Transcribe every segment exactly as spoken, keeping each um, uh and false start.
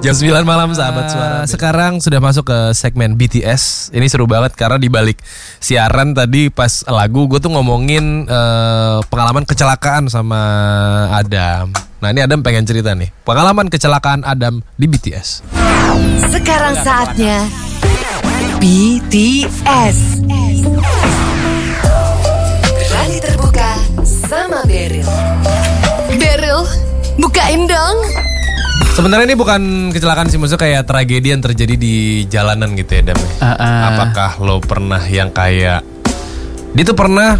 Jam sembilan malam sahabat suara. Uh, sekarang sudah masuk ke segmen B T S. Ini seru banget karena dibalik siaran tadi pas lagu gue tuh ngomongin uh, pengalaman kecelakaan sama Adam. Nah ini Adam pengen cerita nih pengalaman kecelakaan Adam di B T S. Sekarang saatnya B T S. Berani terbuka sama Beryl. Beryl, bukain dong. Sebenarnya ini bukan kecelakaan sih, maksudnya kayak tragedi yang terjadi di jalanan gitu ya Dam. Uh, uh. Apakah lo pernah yang kayak dia tuh pernah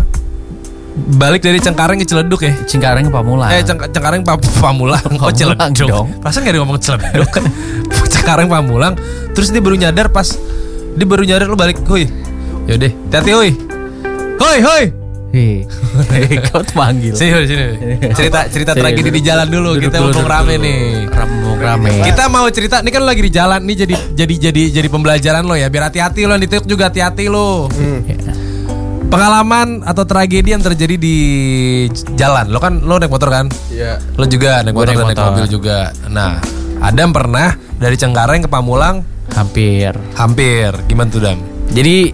balik dari Cengkareng ke Ciledug ya? Cengkareng ke Pamulang. Eh Ceng- Cengkareng pa- Pamulang. Oh Ciledug dong. Perasaan gak ada ngomong Ciledug. Cengkareng Pamulang. Terus dia baru nyadar pas dia baru nyadar lo balik. Hoi. Yaudah, hati-hati hoi. Hoi hoi. Hei, kau panggil. Sini, sini. Cerita cerita Sini, tragedi duduk. di jalan dulu. Duduk Kita dulu, ngomong duduk rame dulu. nih. Ngomong rame. Kita mau cerita, ini kan lo lagi di jalan nih, jadi jadi jadi jadi pembelajaran lo ya. Biar hati-hati lo, di TikTok juga hati-hati lo. Hmm. Pengalaman atau tragedi yang terjadi di jalan. Lo kan lo naik motor kan? Iya. Lo juga naik Gua motor naik dan naik motor. mobil juga. Nah, Adam pernah dari Cengkareng ke Pamulang Hampir. hampir. Gimana tuh Dam? Jadi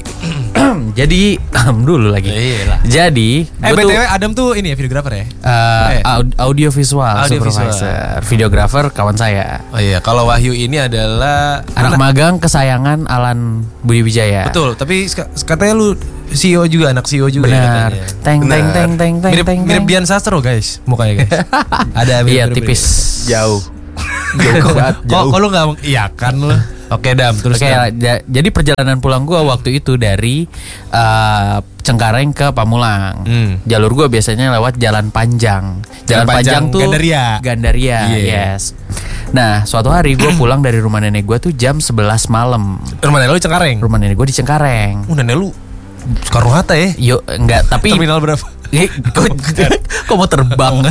jadi dulu lagi. Iyalah. Jadi Eh gua B T W tuh, Adam tuh ini ya videografer ya? uh, eh. aud- audio visual Audio visual. supervisor, videografer kawan saya. Oh iya, kalau Wahyu ini adalah Anak magang kesayangan Alan Budi Wijaya. Betul, tapi sek- katanya lu C E O juga, anak C E O juga ya Benar. katanya. Teng teng Benar. teng teng teng Mirip, teng. mirip teng. Dian Sastro guys, mukanya guys. Ada Iya mirip-mirip. tipis. Jauh. Jauh banget. Kok Jauh. kok lu nggak mengiyakan lu? Oke Dam, terus Oke, Dam. ja- jadi perjalanan pulang gua waktu itu dari uh, Cengkareng ke Pamulang. Hmm. Jalur gua biasanya lewat Jalan Panjang. Jalan Jalan Panjang, Panjang tuh Gandaria. Gandaria, Iya. yes. Nah, suatu hari gua pulang dari rumah nenek gua tuh jam sebelas malam. Rumah nenek lu Cengkareng. Rumah nenek gua di Cengkareng. Uh, nenek lu Soekarno Hatta ya? Yuk, enggak, tapi Terminal berapa? Eh, kok, kok mau terbang?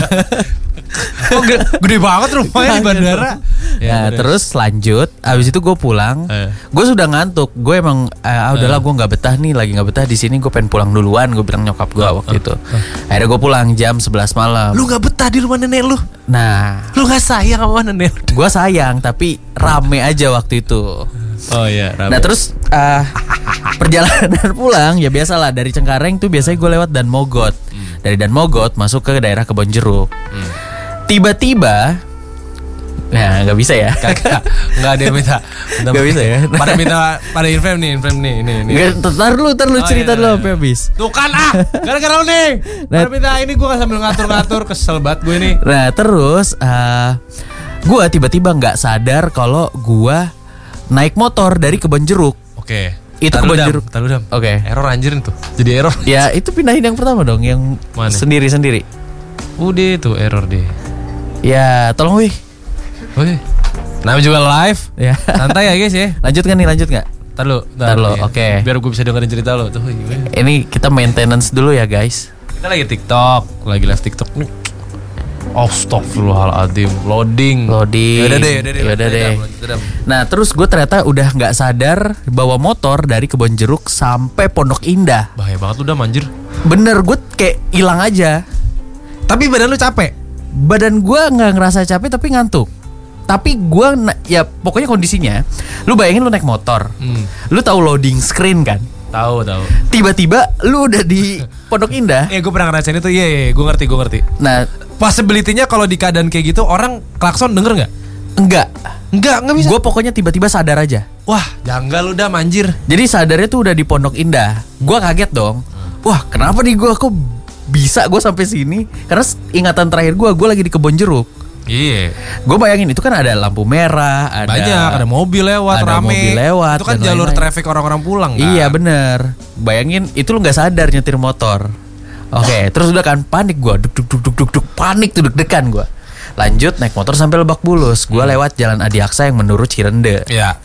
Oh, gede, gede banget rumahnya di bandara. Ya, terus lanjut. Abis itu gue pulang. Eh. Gue sudah ngantuk. Gue emang eh, ah, udahlah gue nggak betah nih, lagi nggak betah di sini. Gue pengen pulang duluan. Gue bilang nyokap gue waktu itu. Akhirnya gue pulang jam sebelas malam. Lu nggak betah di rumah nenek lu? Nah, Lu nggak sayang sama nenek lu? gue sayang tapi rame aja waktu itu. Oh iya. Nah terus uh, perjalanan pulang ya biasalah dari Cengkareng tuh biasanya gue lewat Dan Mogot. Dari Dan Mogot masuk ke daerah Kebonjeruk. Tiba-tiba, nah nggak bisa ya. Kagak, nggak ada yang minta. minta Nggak bisa ya? Pada minta, pada inframe nih, inframe nih, nih, nih. Nggak, Ntar lu, ntar lu Oh, cerita iya, dulu iya. sampai habis. Tuh kan ah, gara-gara lu nih. Nah. Pada minta ini gue kan sambil ngatur-ngatur, kesel banget gue nih. Nah terus, uh, gue tiba-tiba nggak sadar kalau gue naik motor dari Kebonjeruk. Oke. Itu Tar lu, Dam. Kebonjeruk. Tar lu, Dam. Oke. Error anjirin tuh. Jadi error. Ya itu pindahin yang pertama dong, yang Mana? sendiri-sendiri. Udah tuh error deh. Ya tolong wih. Wih. Namanya juga live. Ya. Santai ya guys ya. Lanjut nggak nih, lanjut nggak? Ntar lu. Ntar lu, nih. oke. Biar gue bisa dengerin cerita lu tuh. Wih. Ini kita maintenance dulu ya guys. Kita lagi TikTok, lagi live TikTok nih. Astagfirullahaladzim. Loading. Loading. Yaudah deh, yaudah deh. Yaudah deh. Lanjut, lanjut, Dam. Nah terus gue ternyata udah nggak sadar bawa motor dari Kebonjeruk sampai Pondok Indah. Bahaya banget lu udah manjir. Bener, gue kayak hilang aja. Tapi badan lu capek. Badan gue nggak ngerasa capek tapi ngantuk. Tapi gue na- ya pokoknya kondisinya, lu bayangin lu naik motor, Hmm. lu tahu loading screen kan? Tahu, tahu. Tiba-tiba lu udah di Pondok Indah. Eh gue pernah ngerasain itu. Iya, iya, gue ngerti, gue ngerti. Nah, Possibility-nya kalau di keadaan kayak gitu orang klakson denger nggak? enggak. Enggak, enggak bisa. Gue pokoknya tiba-tiba sadar aja. Wah, janggal udah manjir. Jadi sadarnya tuh udah di Pondok Indah. Gue kaget dong. Wah, kenapa nih gue kok bisa gue sampai sini? Karena s- ingatan terakhir gue, gue lagi di Kebonjeruk. Iya. Gue bayangin itu kan ada lampu merah, ada Banyak, ada mobil lewat, ada rame. mobil lewat, Itu kan dan jalur lain-lain. traffic orang-orang pulang kan? Iya bener. Bayangin itu lu nggak sadar nyetir motor. Oke, terus udah kan panik gue, duk duk duk duk duk duk, panik tuh deg-degan gue. Lanjut naik motor sampai Lebak Bulus. Gue lewat Jalan Adi Aksa yang menurut Cirende. Iya.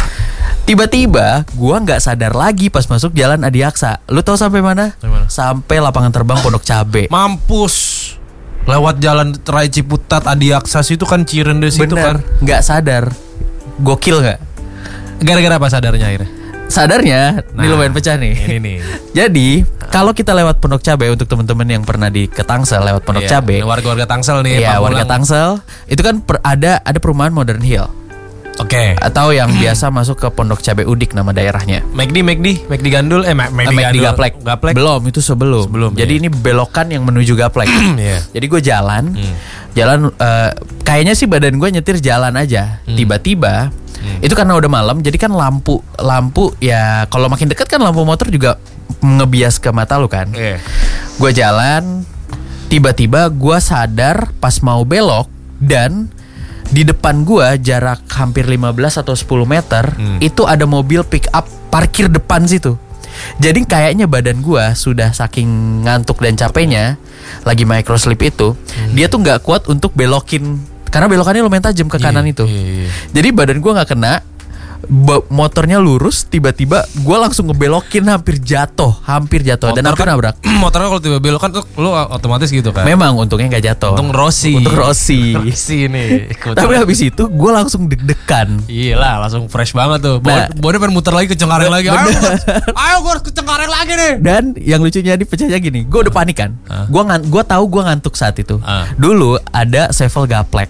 Tiba-tiba gue nggak sadar lagi pas masuk Jalan Adi Aksa. Lu tahu sampai mana? Sampai mana? Sampai lapangan terbang Pondok Cabe. Mampus. Lewat jalan Raya Ciputat, Adi Aksa itu kan Cirende situ kan. Bener, nggak sadar. Gokil nggak? Gara-gara apa sadarnya akhirnya? Sadarnya, Nah, ini lumayan pecah nih. Ini nih. Jadi kalau kita lewat Pondok Cabe, untuk teman-teman yang pernah di ke Tangsel lewat Pondok Iya, Cabe, warga-warga Tangsel nih. iya Pamulang. warga Tangsel, itu kan per- ada ada perumahan Modern Hill. Oke. Atau yang biasa masuk ke Pondok Cabe Udik nama daerahnya. McD, McD, McD Gandul, eh Ma- McD, McD Gandul. Gaplek. Gaplek. Belum, itu sebelum. Sebelum, Jadi iya. ini belokan yang menuju Gaplek. Iya. Jadi gue jalan, Hmm. jalan. eh, kayaknya sih badan gue nyetir jalan aja. Hmm. Tiba-tiba, Hmm. itu karena udah malam. Jadi kan lampu, lampu ya kalau makin dekat kan lampu motor juga ngebias ke mata lu kan. Iya. Gue jalan, tiba-tiba gue sadar pas mau belok dan di depan gue jarak hampir lima belas atau sepuluh meter Hmm. itu ada mobil pick up parkir depan situ. Jadi kayaknya badan gue sudah saking ngantuk dan capeknya lagi microslip itu, dia tuh nggak kuat untuk belokin karena belokannya lumayan tajam ke kanan Iya, itu. iya, iya. Jadi badan gue nggak kena. Ba- motornya lurus, tiba-tiba gue langsung ngebelokin hampir jatuh, hampir jatuh dan hampir kan, nabrak. Motornya kalau tiba belok kan tuh lu otomatis gitu kan. Memang untungnya nggak jatuh. Untung Rossi. Untung Rossi. Rossi nih. Tapi habis itu gue langsung deg-degan. Iya lah, langsung fresh banget tuh. Nah. Bawa pengen muter lagi ke Cengkareng lagi. Ayo, ayo gue harus ke Cengkareng lagi nih. Dan yang lucunya di pecahnya gini, gue udah panik kan. Ah. Gue ngan, gue tahu gue ngantuk saat itu. Ah. Dulu ada Sevel Gaplek.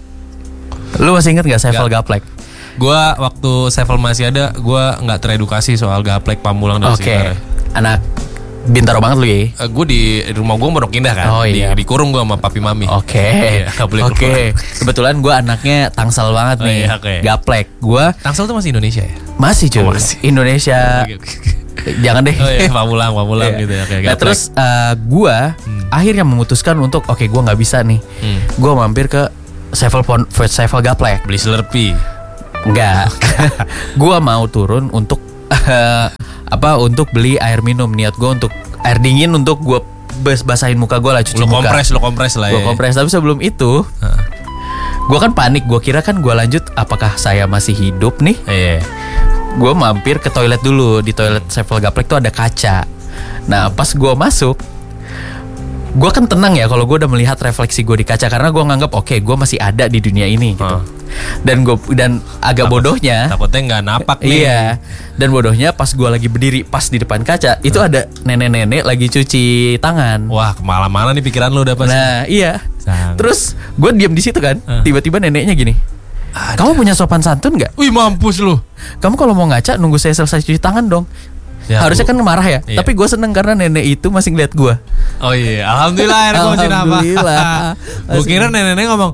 Lu masih inget nggak Sevel Gaplek? Gua waktu Sevel masih ada, gua nggak teredukasi soal Gaplek, Pamulang dan Oke, sekitarnya. anak Bintaro banget lu ya. Uh, gue di rumah gue Pondok Indah kan, Oh, iya. di, dikurung gue sama papi mami. Oke, Iya, nggak boleh oke. keluar. Kebetulan gue anaknya Tangsel banget Oh, nih. iya, oke. Gaplek. Gue Tangsel tuh masih Indonesia ya? masih cuy. Oh, masih. Indonesia. Oke, oke. Jangan deh. Oh iya, Pamulang, Pamulang Iya. gitu ya. Oke, Nah Gaplek. terus uh, gue akhirnya memutuskan untuk oke gue nggak bisa nih. Hmm. Gue mampir ke Sevel Pon, Sevel Gaplek. Beli Slurpee. Enggak. Gua mau turun untuk uh, apa untuk beli air minum. Niat gue untuk air dingin untuk gue bas basahin muka gue lah, cuci Lu muka. kompres, lu kompres lah Gue ya. kompres. Tapi sebelum itu Heeh. gue kan panik. Gue kira kan gue lanjut apakah saya masih hidup nih. Iya. Gue mampir ke toilet dulu. Di toilet Sevel Gaplek tuh ada kaca. Nah pas gue masuk, gue kan tenang ya kalau gue udah melihat refleksi gue di kaca, karena gue nganggap oke gue masih ada di dunia ini gitu. Oh. Dan gue dan agak bodohnya. Takutnya nggak napak nih. Iya. Dan bodohnya pas gue lagi berdiri pas di depan kaca, itu ada nenek-nenek lagi cuci tangan. Wah, kemana-mana nih pikiran lu udah pasti. Nah iya. Sangat. Terus gue diam di situ kan. Uh. Tiba-tiba neneknya gini. Ada. Kamu punya sopan santun nggak? Wih, mampus lu. Kamu kalau mau ngaca nunggu saya selesai cuci tangan dong. Ya, Harusnya Bu. kan marah ya. Iya. Tapi gue seneng karena nenek itu masih ngeliat gue. Oh iya, alhamdulillah akhirnya gue masih nafas. Alhamdulillah. Gue kira nenek-nenek ngomong,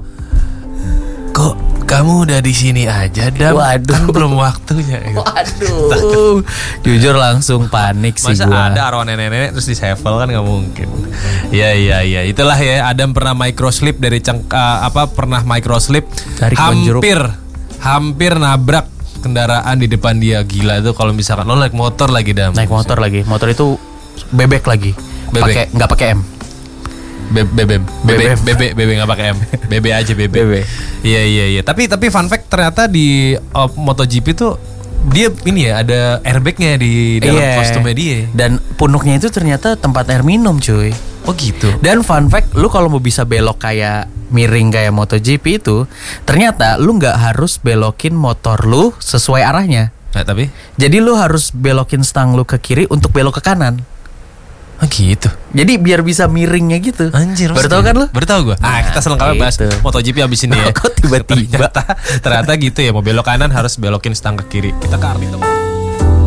kok kamu udah di sini aja, Dam? Waduh. Kan belum waktunya. Waduh. Jujur langsung panik sih Masa gue. ada arwah nenek-nenek terus di Sevel kan nggak mungkin. Iya iya iya, itulah ya. Adam pernah microslip dari ceng, uh, apa pernah microslip Dari Kebon Jeruk. hampir hampir nabrak kendaraan di depan dia. Gila itu kalau misalkan lo naik motor lagi, Dam. Naik motor lagi. Motor itu bebek lagi. Bebek. Pakai nggak pakai M. Be- Bebem, bebe, bebe, bebe nggak pakai M, bebe aja bebe. Bebe. Iya iya iya. Tapi tapi fun fact ternyata di uh, MotoGP tuh dia ini ya ada airbagnya di dalam Iya. kostumnya dia. Dan punuknya itu ternyata tempat air minum cuy. Oh gitu. Dan fun fact, lu kalau mau bisa belok kayak miring kayak MotoGP itu, ternyata lu nggak harus belokin motor lu sesuai arahnya. Nah, tapi Jadi lu harus belokin stang lu ke kiri untuk belok ke kanan. oh gitu. Jadi biar bisa miringnya gitu. Anjir, Baru tahu kan lu? Baru tahu gue. Ah, kita selengkapnya bahas gitu. MotoGP abis ini ya. Kok tiba-tiba? ternyata, ternyata gitu ya. Mau belok kanan harus belokin stang ke kiri. Kita ke Arlito.